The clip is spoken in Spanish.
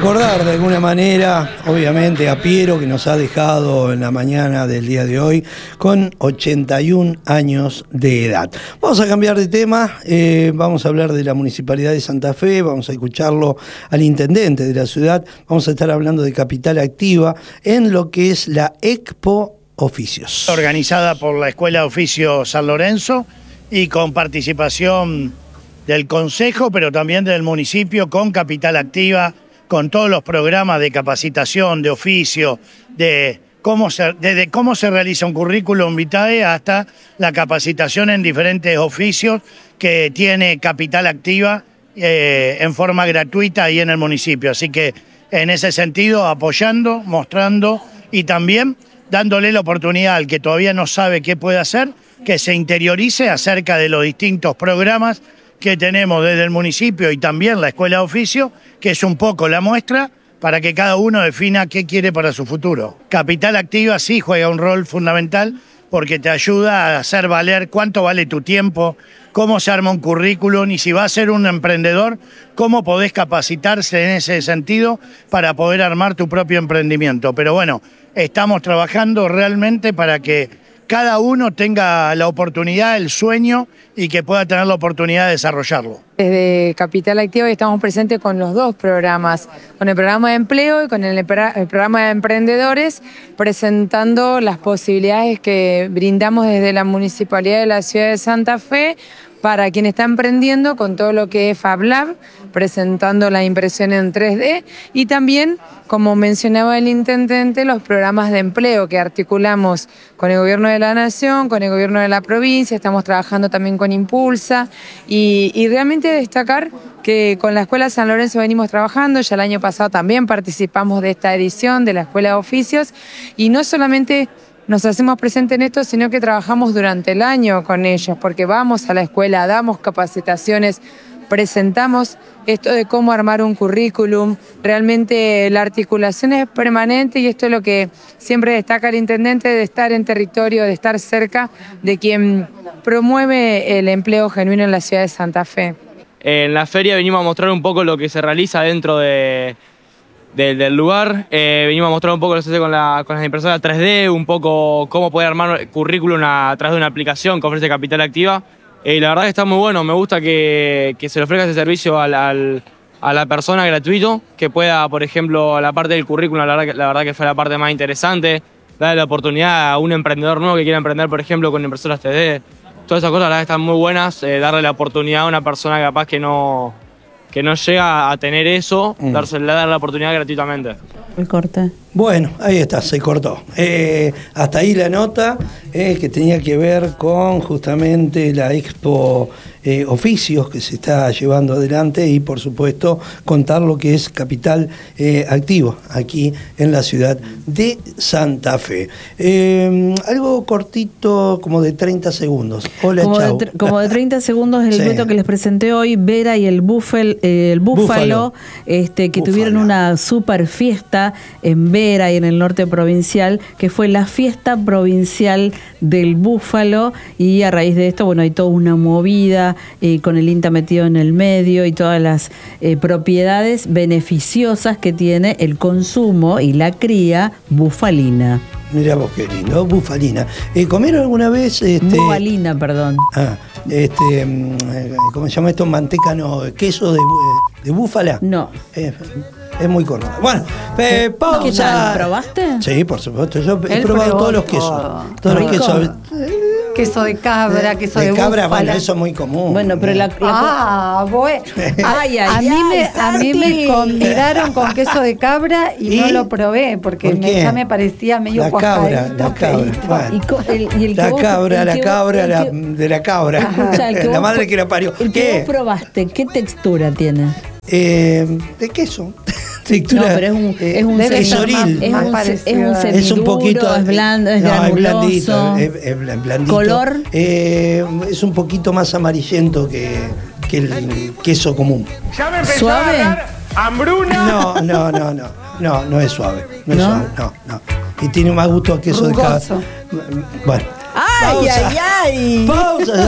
recordar de alguna manera, obviamente, a Piero, que nos ha dejado en la mañana del día de hoy con 81 años de edad. Vamos a cambiar de tema, vamos a hablar de la Municipalidad de Santa Fe, vamos a escucharlo al intendente de la ciudad, vamos a estar hablando de Capital Activa en lo que es la Expo Oficios. Organizada por la Escuela de Oficios San Lorenzo y con participación del Consejo, pero también del municipio, con Capital Activa, con todos los programas de capacitación, de oficio, desde cómo se realiza un currículum vitae hasta la capacitación en diferentes oficios que tiene Capital Activa en forma gratuita ahí en el municipio. Así que en ese sentido, apoyando, mostrando y también dándole la oportunidad al que todavía no sabe qué puede hacer, que se interiorice acerca de los distintos programas que tenemos desde el municipio y también la Escuela de Oficio, que es un poco la muestra para que cada uno defina qué quiere para su futuro. Capital Activa sí juega un rol fundamental porque te ayuda a hacer valer cuánto vale tu tiempo, cómo se arma un currículum y si vas a ser un emprendedor, cómo podés capacitarse en ese sentido para poder armar tu propio emprendimiento. Pero bueno, estamos trabajando realmente para que cada uno tenga la oportunidad, el sueño y que pueda tener la oportunidad de desarrollarlo. Desde Capital Activa estamos presentes con los dos programas, con el programa de empleo y con el programa de emprendedores, presentando las posibilidades que brindamos desde la Municipalidad de la Ciudad de Santa Fe para quien está emprendiendo con todo lo que es FabLab, presentando la impresión en 3D y también, como mencionaba el intendente, los programas de empleo que articulamos con el Gobierno de la Nación, con el Gobierno de la provincia, estamos trabajando también con Impulsa y realmente destacar que con la Escuela San Lorenzo venimos trabajando, ya el año pasado también participamos de esta edición de la Escuela de Oficios y no solamente nos hacemos presentes en esto, sino que trabajamos durante el año con ellos, porque vamos a la escuela, damos capacitaciones, presentamos esto de cómo armar un currículum. Realmente la articulación es permanente y esto es lo que siempre destaca el intendente, de estar en territorio, de estar cerca de quien promueve el empleo genuino en la ciudad de Santa Fe. En la feria venimos a mostrar un poco lo que se realiza dentro del lugar, venimos a mostrar un poco lo que se hace con las impresoras 3D, un poco cómo poder armar currículum a través de una aplicación que ofrece Capital Activa. Y la verdad que está muy bueno, me gusta que se le ofrezca ese servicio a la persona gratuito, que pueda, por ejemplo, la parte del currículum, la verdad que fue la parte más interesante, darle la oportunidad a un emprendedor nuevo que quiera emprender, por ejemplo, con impresoras 3D. Todas esas cosas la verdad que están muy buenas, darle la oportunidad a una persona capaz que no llega a tener eso, darle la oportunidad gratuitamente. El corte. Bueno, ahí está, se cortó. Hasta ahí la nota que tenía que ver con justamente la Expo Oficios que se está llevando adelante y por supuesto contar lo que es Capital Activo aquí en la ciudad de Santa Fe. Algo cortito, como de 30 segundos. Hola, chau. Como de 30 segundos el dueto que les presenté hoy, Vera y el Búfalo, que tuvieron una super fiesta en Vera y en el norte provincial, que fue la fiesta provincial del búfalo, y a raíz de esto, bueno, hay toda una movida con el INTA metido en el medio y todas las propiedades beneficiosas que tiene el consumo y la cría bufalina. Mirá vos qué lindo, bufalina. ¿Comieron alguna vez? Bufalina, perdón. ¿Cómo se llama esto? Manteca, no, queso de búfala. No. Es muy corto. Bueno, pausa. ¿Qué tal? ¿Probaste? Sí, por supuesto. Yo he probado todos los quesos. Todos los quesos. Queso de cabra, queso de cabra, búfala. bueno, eso es muy común. Bueno, pero bueno. A mí me convidaron con queso de cabra y no lo probé porque ya me parecía medio cuajadito. La cabra. La cabra de la cabra. Escucha, la madre que la parió. El que vos probaste, ¿qué textura tiene? De queso. Textura, no, pero es un sensoril. Es un poquito, es blando, es granuloso. Es blandito. ¿Color? Es un poquito más amarillento que el queso común. ¿Ya me empezó ¿Suave? a dar hambruna? No es suave. No es suave, no. Y tiene más gusto a queso de cabra. Bueno. ¡Ay! Pausa.